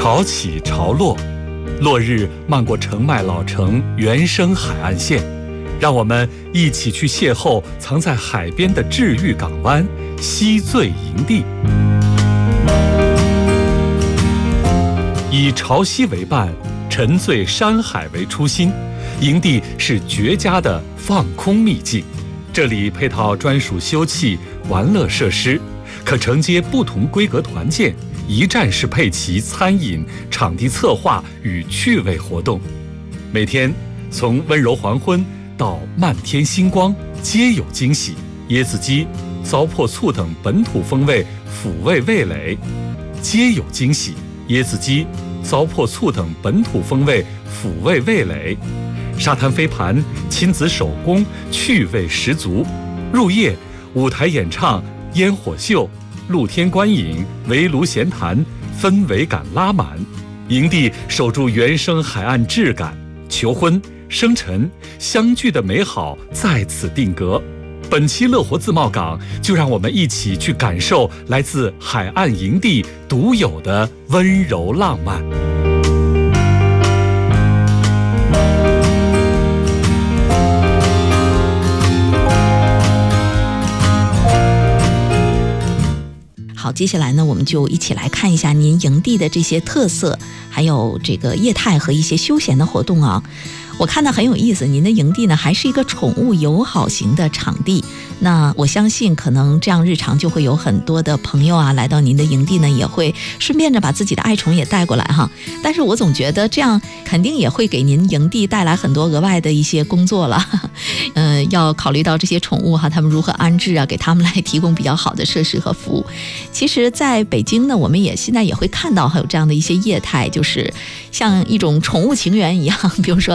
潮起潮落，落日漫过澄迈老城原生海岸线，让我们一起去邂逅藏在海边的治愈港湾西醉营地。以潮汐为伴，沉醉山海为初心，营地是绝佳的放空秘境。这里配套专属休憩玩乐设施，可承接不同规格团建，一站式配齐餐饮、场地策划与趣味活动。每天从温柔黄昏到漫天星光，皆有惊喜。椰子鸡、糟粕醋等本土风味抚慰味蕾，皆有惊喜。椰子鸡、糟粕醋等本土风味抚慰味蕾，沙滩飞盘、亲子手工，趣味十足。入夜舞台演唱、烟火秀、露天观影、围炉闲谈，氛围感拉满。营地守住原生海岸质感，求婚、生辰、相聚的美好在此定格。本期乐活自贸港，就让我们一起去感受来自海岸营地独有的温柔浪漫。 好，接下来呢，我们就一起来看一下您营地的这些特色，还有这个业态和一些休闲的活动啊。我看到很有意思，您的营地呢还是一个宠物友好型的场地。那我相信可能这样日常就会有很多的朋友啊来到您的营地呢，也会顺便着把自己的爱宠也带过来哈。但是我总觉得这样肯定也会给您营地带来很多额外的一些工作了。要考虑到这些宠物哈，他们如何安置啊，给他们来提供比较好的设施和服务。其实在北京呢，我们也现在也会看到还有这样的一些业态，就是像一种宠物情缘一样，比如说